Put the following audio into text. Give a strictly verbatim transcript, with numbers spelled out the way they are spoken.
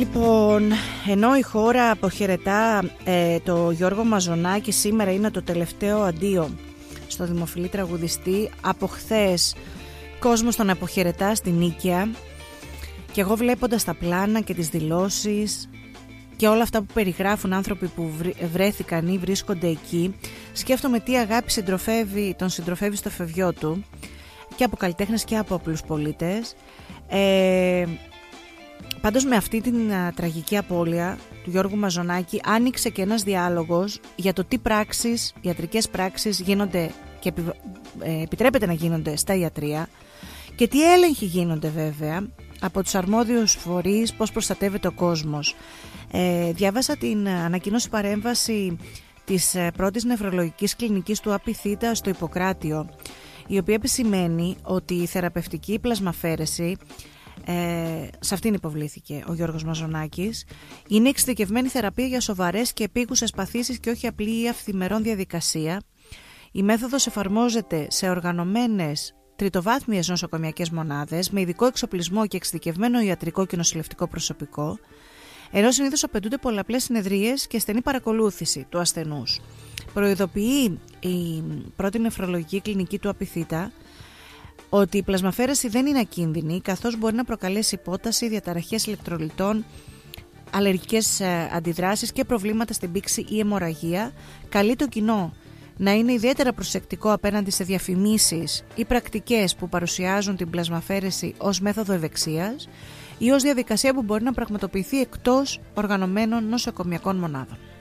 Λοιπόν, ενώ η χώρα αποχαιρετά ε, το Γιώργο Μαζονάκη, σήμερα είναι το τελευταίο αντίο στο δημοφιλή τραγουδιστή. Από χθες κόσμος τον αποχαιρετά στην Νίκαια και εγώ βλέποντας τα πλάνα και τις δηλώσεις και όλα αυτά που περιγράφουν άνθρωποι που βρέθηκαν ή βρίσκονται εκεί, σκέφτομαι τι αγάπη συντροφεύει, τον συντροφεύει στο φευγιό του και από καλλιτέχνες και από απλούς πολίτες. ε, Πάντως με αυτή την α, τραγική απώλεια του Γιώργου Μαζονάκη άνοιξε και ένας διάλογος για το τι πράξεις, ιατρικές πράξεις γίνονται και επι, ε, επιτρέπεται να γίνονται στα ιατρεία και τι έλεγχοι γίνονται βέβαια από τους αρμόδιους φορείς, πώς προστατεύεται ο κόσμος. Ε, διάβασα την ανακοίνωση παρέμβαση της πρώτης νευρολογικής κλινικής του Απιθύτα στο Ιπποκράτιο, η οποία επισημαίνει ότι η θεραπευτική πλασμαφέρεση, Ε, σε αυτήν υποβλήθηκε ο Γιώργος Μαζονάκης, είναι εξειδικευμένη θεραπεία για σοβαρές και επίκουσες παθήσεις και όχι απλή ή αυθημερών διαδικασία. Η μέθοδος εφαρμόζεται σε οργανωμένες τριτοβάθμιες νοσοκομιακές μονάδες με ειδικό εξοπλισμό και εξειδικευμένο ιατρικό και νοσηλευτικό προσωπικό, ενώ συνήθως απαιτούνται πολλαπλές συνεδρίες και στενή παρακολούθηση του ασθενούς. Προειδοποιεί η πρώτη νεφρολογική κλινική του Απιθύτα ότι η πλασμαφέρεση δεν είναι ακίνδυνη, καθώς μπορεί να προκαλέσει υπόταση, διαταραχές ηλεκτρολιτών, αλλεργικές αντιδράσεις και προβλήματα στην πήξη ή αιμορραγία. Καλεί το κοινό να είναι ιδιαίτερα προσεκτικό απέναντι σε διαφημίσεις ή πρακτικές που παρουσιάζουν την πλασμαφέρεση ως μέθοδο ευεξίας ή ως διαδικασία που μπορεί να πραγματοποιηθεί εκτός οργανωμένων νοσοκομιακών μονάδων.